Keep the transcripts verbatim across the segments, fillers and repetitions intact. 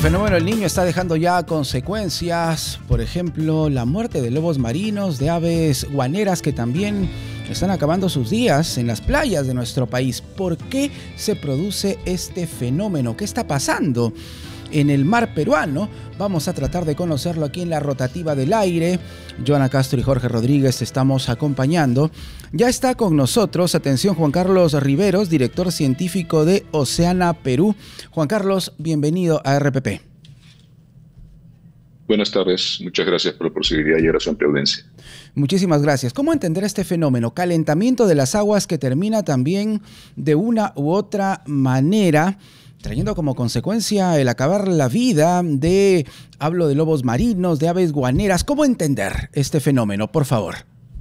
fenómeno El Niño está dejando ya consecuencias, por ejemplo, la muerte de lobos marinos, de aves guaneras que también están acabando sus días en las playas de nuestro país. ¿Por qué se produce este fenómeno? ¿Qué está pasando en el mar peruano? Vamos a tratar de conocerlo aquí en la rotativa del aire. Joana Castro y Jorge Rodríguez te estamos acompañando. Ya está con nosotros, atención, Juan Carlos Riveros, director científico de Oceana Perú. Juan Carlos, bienvenido a R P P. Buenas tardes, muchas gracias por la posibilidad y a su amplia audiencia. Muchísimas gracias. ¿Cómo entender este fenómeno? Calentamiento de las aguas que termina también de una u otra manera, trayendo como consecuencia el acabar la vida de, hablo de lobos marinos, de aves guaneras. ¿Cómo entender este fenómeno, por favor?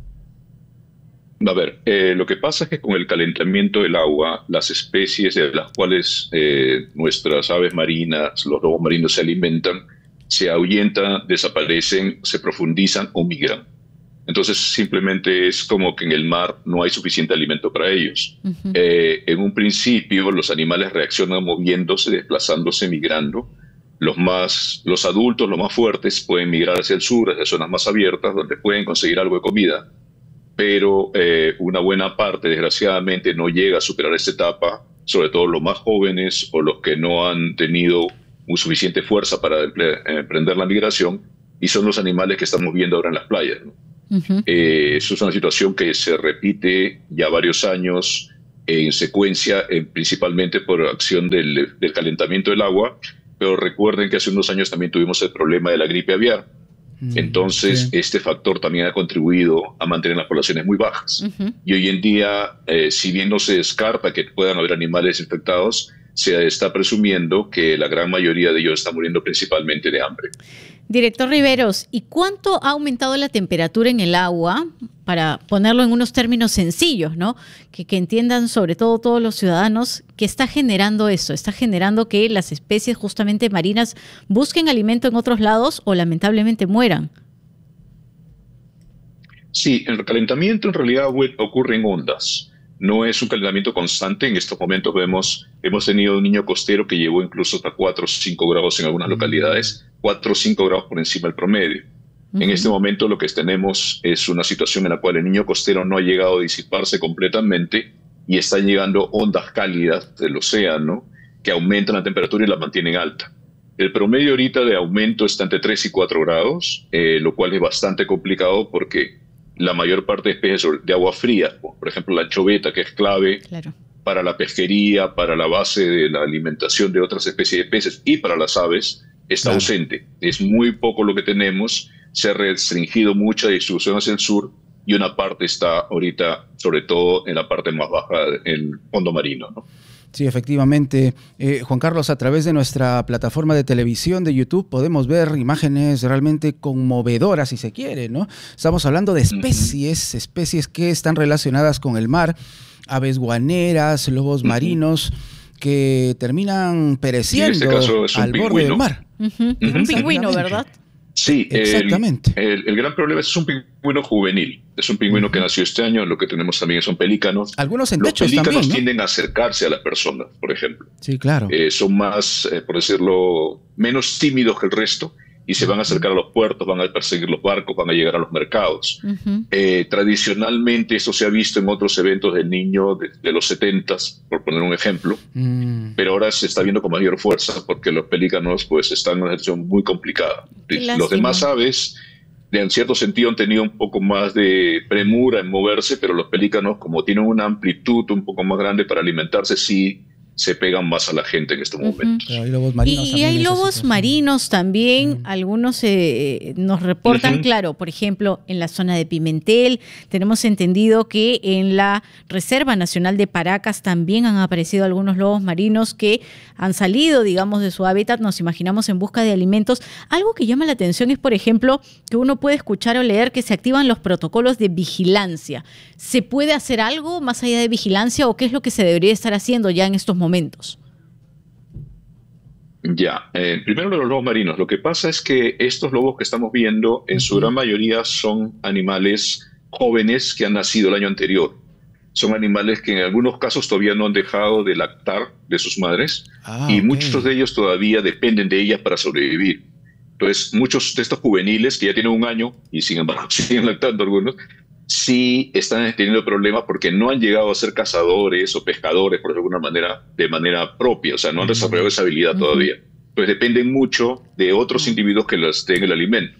A ver, eh, lo que pasa es que con el calentamiento del agua, las especies de las cuales eh, nuestras aves marinas, los lobos marinos se alimentan, se ahuyentan, desaparecen, se profundizan o migran. Entonces simplemente es como que en el mar no hay suficiente alimento para ellos. Uh-huh. Eh, en un principio los animales reaccionan moviéndose, desplazándose, migrando. Los, más, los adultos, los más fuertes, pueden migrar hacia el sur, hacia zonas más abiertas, donde pueden conseguir algo de comida. Pero eh, una buena parte, desgraciadamente, no llega a superar esta etapa, sobre todo los más jóvenes o los que no han tenido muy suficiente fuerza para emprender la migración, y son los animales que estamos viendo ahora en las playas, ¿no? Uh-huh. eh, eso es una situación que se repite ya varios años en secuencia, eh, principalmente por acción del, del calentamiento del agua, pero recuerden que hace unos años también tuvimos el problema de la gripe aviar. Uh-huh. Entonces, sí. Este factor también ha contribuido a mantener las poblaciones muy bajas. Uh-huh. Y hoy en día, eh, si bien no se descarta que puedan haber animales infectados, se está presumiendo que la gran mayoría de ellos están muriendo principalmente de hambre. Director Riveros, ¿y cuánto ha aumentado la temperatura en el agua? Para ponerlo en unos términos sencillos, ¿no? Que, que entiendan sobre todo todos los ciudadanos que está generando eso, está generando que las especies justamente marinas busquen alimento en otros lados o lamentablemente mueran. Sí, el calentamiento en realidad ocurre en ondas. No es un calentamiento constante. En estos momentos vemos, hemos tenido un niño costero que llegó incluso hasta cuatro o cinco grados en algunas localidades, cuatro o cinco grados por encima del promedio. Uh-huh. En este momento lo que tenemos es una situación en la cual el niño costero no ha llegado a disiparse completamente y están llegando ondas cálidas del océano que aumentan la temperatura y la mantienen alta. El promedio ahorita de aumento está entre tres y cuatro grados, eh, lo cual es bastante complicado porque la mayor parte de especies de agua fría, por ejemplo la anchoveta, que es clave claro. para la pesquería, para la base de la alimentación de otras especies de peces y para las aves, está claro. ausente. Es muy poco lo que tenemos, se ha restringido mucha distribución hacia el sur y una parte está ahorita, sobre todo en la parte más baja, en el fondo marino, ¿no? Sí, efectivamente. Eh, Juan Carlos, a través de nuestra plataforma de televisión de YouTube podemos ver imágenes realmente conmovedoras, si se quiere, ¿no? Estamos hablando de especies, uh-huh. especies que están relacionadas con el mar, aves guaneras, lobos uh-huh. marinos, que terminan pereciendo este al pingüino. borde del mar. Uh-huh. Uh-huh. Un pingüino, ¿verdad? Sí, exactamente. El, el, el gran problema es que es un pingüino juvenil. Es un pingüino uh-huh. que nació este año. Lo que tenemos también son pelícanos. Algunos en Los techos pelícanos también, ¿no? tienden a acercarse a las personas, por ejemplo. Sí, claro. Eh, son más, eh, por decirlo, menos tímidos que el resto y se van a acercar a los puertos, van a perseguir los barcos, van a llegar a los mercados. Uh-huh. Eh, tradicionalmente esto se ha visto en otros eventos del Niño de, de los setentas, por poner un ejemplo, uh-huh. pero ahora se está viendo con mayor fuerza porque los pelícanos pues están en una situación muy complicada. Los demás aves, en cierto sentido, han tenido un poco más de premura en moverse, pero los pelícanos, como tienen una amplitud un poco más grande para alimentarse, sí se pegan más a la gente en estos uh-huh. momentos. Pero hay lobos marinos y hay lobos marinos también, uh-huh. algunos eh, nos reportan, uh-huh. claro, por ejemplo, en la zona de Pimentel, tenemos entendido que en la Reserva Nacional de Paracas también han aparecido algunos lobos marinos que han salido, digamos, de su hábitat, nos imaginamos en busca de alimentos. Algo que llama la atención es, por ejemplo, que uno puede escuchar o leer que se activan los protocolos de vigilancia. ¿Se puede hacer algo más allá de vigilancia o qué es lo que se debería estar haciendo ya en estos momentos? momentos? Ya, eh, primero de los lobos marinos. Lo que pasa es que estos lobos que estamos viendo en su gran mayoría son animales jóvenes que han nacido el año anterior. son animales que en algunos casos todavía no han dejado de lactar de sus madres Ah, y ok. muchos de ellos todavía dependen de ellas para sobrevivir. Entonces, muchos de estos juveniles que ya tienen un año y sin embargo siguen lactando algunos, sí están teniendo problemas porque no han llegado a ser cazadores o pescadores, por alguna manera, de manera propia, o sea, no han desarrollado esa habilidad Ujú. todavía. Pues dependen mucho de otros individuos que les den el alimento.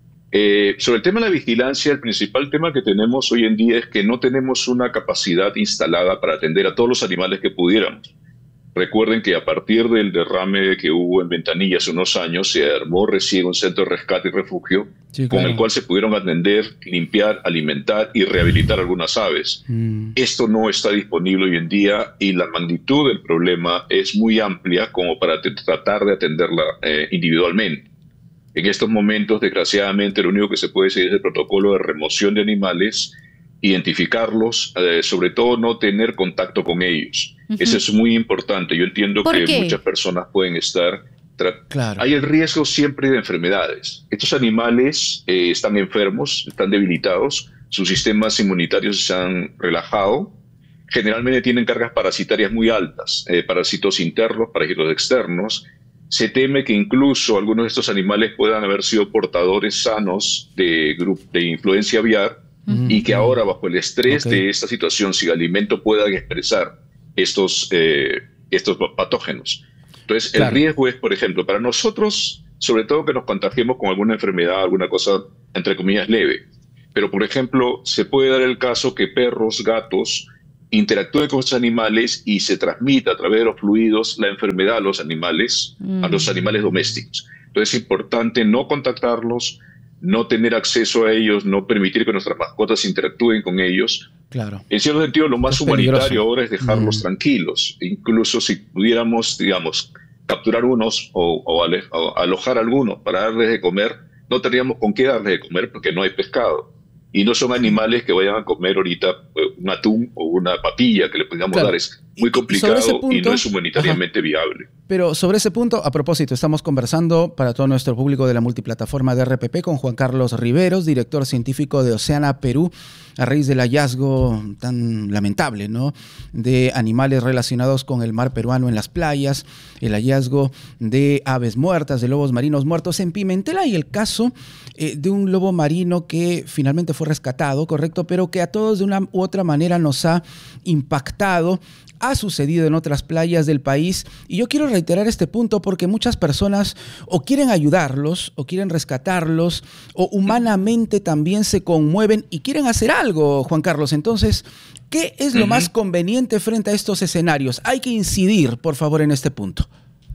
Eh, sobre el tema de la vigilancia, el principal tema que tenemos hoy en día es que no tenemos una capacidad instalada para atender a todos los animales que pudiéramos. Recuerden que a partir del derrame que hubo en Ventanilla hace unos años, se armó recién un centro de rescate y refugio Sí, con claro. el cual se pudieron atender, limpiar, alimentar y rehabilitar algunas aves. Mm, Esto no está disponible hoy en día y la magnitud del problema es muy amplia como para te- tratar de atenderla eh, individualmente. En estos momentos, desgraciadamente, lo único que se puede seguir es el protocolo de remoción de animales, identificarlos, eh, sobre todo no tener contacto con ellos. Ujú. Eso es muy importante. Yo entiendo ¿Por que qué? muchas personas pueden estar... tra- claro. Hay el riesgo siempre de enfermedades. Estos animales eh, están enfermos, están debilitados, sus sistemas inmunitarios se han relajado, generalmente tienen cargas parasitarias muy altas, eh, parásitos internos, parásitos externos. Se teme que incluso algunos de estos animales puedan haber sido portadores sanos de, gru- de influencia aviar Ujú. y que ahora, bajo el estrés Ok. de esta situación sin alimento, puedan expresar estos, eh, estos patógenos. Entonces, el Claro. riesgo es, por ejemplo, para nosotros, sobre todo que nos contagiemos con alguna enfermedad, alguna cosa, entre comillas, leve. Pero, por ejemplo, se puede dar el caso que perros, gatos, interactúen con estos animales y se transmita a través de los fluidos la enfermedad a los animales, a los Mm. animales domésticos. Entonces es importante no contactarlos, no tener acceso a ellos, no permitir que nuestras mascotas interactúen con ellos. Claro. En cierto sentido, lo más Es peligroso. humanitario ahora es dejarlos Mm. tranquilos. Incluso si pudiéramos, digamos, capturar unos o, o ale- o alojar algunos para darles de comer, no tendríamos con qué darles de comer porque no hay pescado. Y no son animales que vayan a comer ahorita eh, un atún o una papilla que le podamos Claro. dar. Es Y- muy y sobre complicado ese y punto- no es humanitariamente viable. Pero sobre ese punto, a propósito, estamos conversando para todo nuestro público de la multiplataforma de R P P con Juan Carlos Riveros, director científico de Oceana Perú, a raíz del hallazgo tan lamentable, ¿no?, de animales relacionados con el mar peruano en las playas, el hallazgo de aves muertas, de lobos marinos muertos en Pimentel, y el caso eh, de un lobo marino que finalmente fue rescatado, correcto, pero que a todos de una u otra manera nos ha impactado. Ha sucedido en otras playas del país y yo quiero reiterar este punto porque muchas personas o quieren ayudarlos o quieren rescatarlos o humanamente también se conmueven y quieren hacer algo, Juan Carlos. Entonces, ¿qué es lo Ujú. más conveniente frente a estos escenarios? Hay que incidir, por favor, en este punto.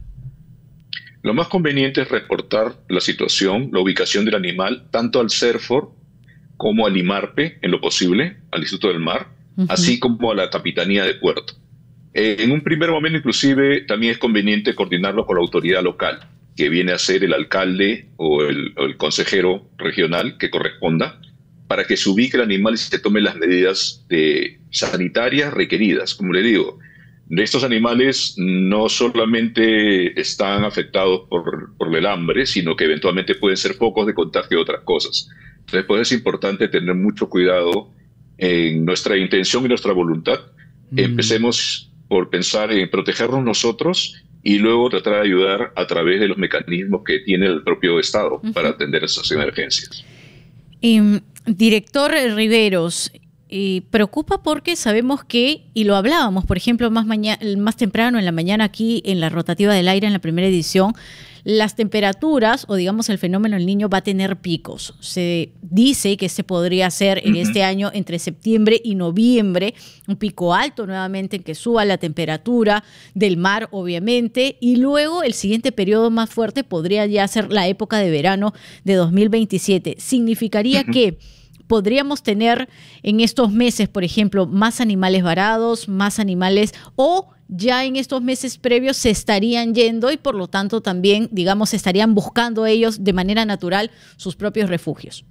Lo más conveniente es reportar la situación, la ubicación del animal, tanto al CERFOR como al IMARPE, en lo posible, al Instituto del Mar, Ujú. así como a la Capitanía de Puerto. Eh, en un primer momento, inclusive, también es conveniente coordinarlo con la autoridad local, que viene a ser el alcalde o el, o el consejero regional que corresponda, para que se ubique el animal y se tomen las medidas de, sanitarias requeridas. Como le digo, estos animales no solamente están afectados por, por el hambre, sino que eventualmente pueden ser focos de contagio de otras cosas. Entonces, pues es importante tener mucho cuidado en nuestra intención y nuestra voluntad. Mm. Empecemos por pensar en protegernos nosotros y luego tratar de ayudar a través de los mecanismos que tiene el propio Estado Ujú. para atender esas emergencias. Eh, director Riveros, eh, preocupa porque sabemos que, y lo hablábamos, por ejemplo, más, maña- más temprano en la mañana aquí en la rotativa del aire en la primera edición, las temperaturas o digamos el fenómeno del Niño va a tener picos. Se dice que se podría hacer en Ujú. este año entre septiembre y noviembre, un pico alto nuevamente en que suba la temperatura del mar, obviamente, y luego el siguiente periodo más fuerte podría ya ser la época de verano de dos mil veintisiete. Significaría Ujú. que podríamos tener en estos meses, por ejemplo, más animales varados, más animales, o ya en estos meses previos se estarían yendo y por lo tanto también, digamos, estarían buscando ellos de manera natural sus propios refugios.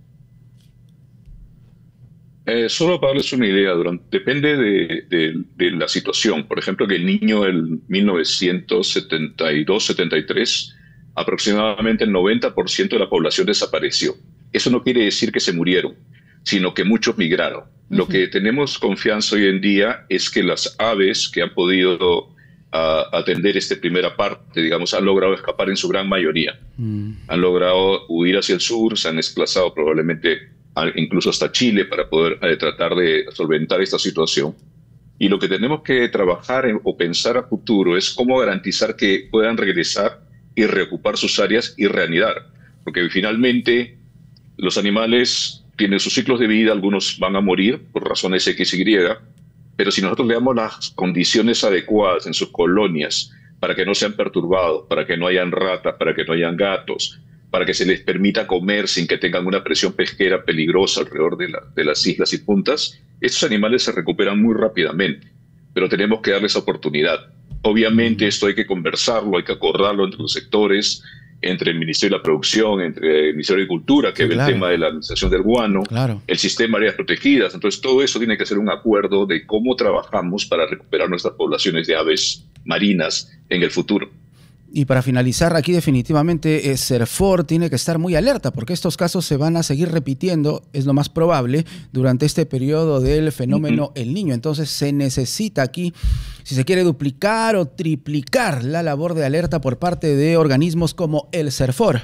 Eh, solo para darles una idea, durante, depende de, de- de la situación. Por ejemplo, que el Niño en mil novecientos setenta y dos setenta y tres, aproximadamente el noventa por ciento de la población desapareció. Eso no quiere decir que se murieron. sino que muchos migraron. Uh-huh. Lo que tenemos confianza hoy en día es que las aves que han podido a atender esta primera parte, digamos, han logrado escapar en su gran mayoría. Mm. Han logrado huir hacia el sur, se han desplazado probablemente a, incluso hasta Chile para poder eh, tratar de solventar esta situación. Y lo que tenemos que trabajar en, o pensar a futuro es cómo garantizar que puedan regresar y reocupar sus áreas y reanidar. Porque finalmente los animales tienen sus ciclos de vida, algunos van a morir por razones X y, pero si nosotros le damos las condiciones adecuadas en sus colonias para que no sean perturbados, para que no hayan ratas, para que no hayan gatos, para que se les permita comer sin que tengan una presión pesquera peligrosa alrededor de, la, de las islas y puntas, estos animales se recuperan muy rápidamente, pero tenemos que darles oportunidad. Obviamente esto hay que conversarlo, hay que acordarlo entre los sectores, entre el Ministerio de la Producción, entre el Ministerio de Agricultura, que sí, ve claro. el tema de la administración del guano, claro. el sistema de áreas protegidas. Entonces, todo eso tiene que ser un acuerdo de cómo trabajamos para recuperar nuestras poblaciones de aves marinas en el futuro. Y para finalizar, aquí definitivamente eh, Serfor tiene que estar muy alerta porque estos casos se van a seguir repitiendo, es lo más probable, durante este periodo del fenómeno uh-huh. El Niño. Entonces se necesita aquí, si se quiere duplicar o triplicar la labor de alerta por parte de organismos como el Serfor.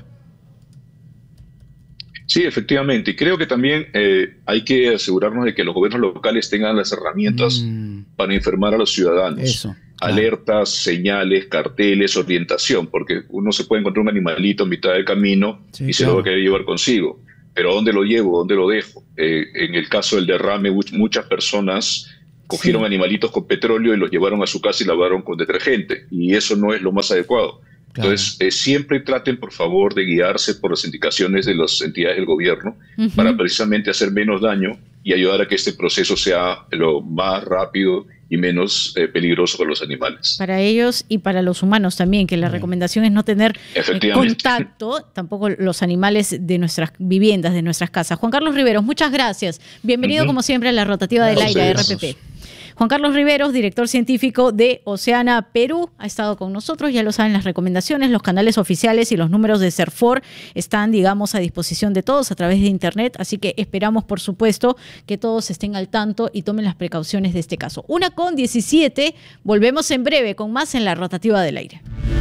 Sí, efectivamente. Y creo que también eh, hay que asegurarnos de que los gobiernos locales tengan las herramientas mm. para informar a los ciudadanos. Eso. Alertas, señales, carteles, orientación, porque uno se puede encontrar un animalito en mitad del camino sí, y se claro. lo va a querer llevar consigo. Pero ¿dónde lo llevo? ¿Dónde lo dejo? Eh, en el caso del derrame, muchas personas cogieron sí. animalitos con petróleo y los llevaron a su casa y lavaron con detergente. Y eso no es lo más adecuado. Claro. Entonces, eh, siempre traten, por favor, de guiarse por las indicaciones de las entidades del gobierno uh-huh. para precisamente hacer menos daño y ayudar a que este proceso sea lo más rápido y menos eh, peligroso para los animales. Para ellos y para los humanos también, que la recomendación es no tener eh, contacto, tampoco los animales de nuestras viviendas, de nuestras casas. Juan Carlos Riveros, muchas gracias. Bienvenido uh-huh. como siempre a la Rotativa del Aire, R P P. Juan Carlos Riveros, director científico de Oceana Perú, ha estado con nosotros. Ya lo saben, las recomendaciones, los canales oficiales y los números de Serfor están, digamos, a disposición de todos a través de Internet. Así que esperamos, por supuesto, que todos estén al tanto y tomen las precauciones de este caso. Una con diecisiete, volvemos en breve con más en la Rotativa del Aire.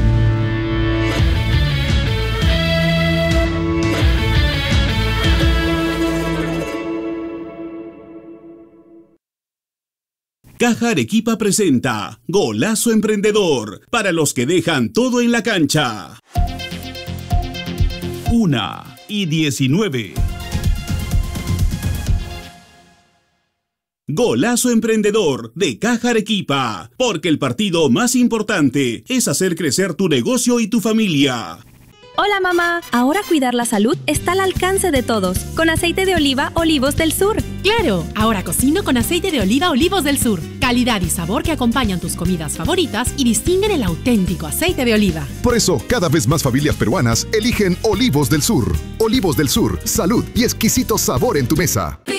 Caja Arequipa presenta Golazo Emprendedor, para los que dejan todo en la cancha. Una y diecinueve. Golazo Emprendedor de Caja Arequipa, porque el partido más importante es hacer crecer tu negocio y tu familia. Hola mamá, ahora cuidar la salud está al alcance de todos, con aceite de oliva Olivos del Sur. ¡Claro! Ahora cocino con aceite de oliva Olivos del Sur. Calidad y sabor que acompañan tus comidas favoritas y distinguen el auténtico aceite de oliva. Por eso, cada vez más familias peruanas eligen Olivos del Sur. Olivos del Sur, salud y exquisito sabor en tu mesa.